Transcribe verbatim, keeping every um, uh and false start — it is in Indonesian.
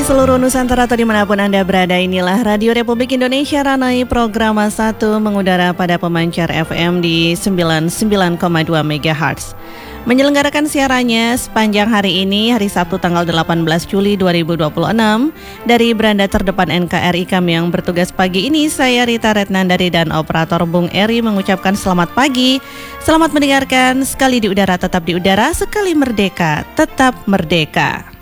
seluruh Nusantara atau dimanapun Anda berada, inilah Radio Republik Indonesia Ranai Program satu mengudara pada pemancar F M di sembilan puluh sembilan koma dua megahertz. Menyelenggarakan siarannya sepanjang hari ini, hari Sabtu tanggal delapan belas Juli dua ribu dua puluh enam. Dari beranda terdepan N K R I kami yang bertugas pagi ini, saya Rita Retnandari dan operator Bung Eri mengucapkan selamat pagi. Selamat mendengarkan, sekali di udara tetap di udara, sekali merdeka tetap merdeka.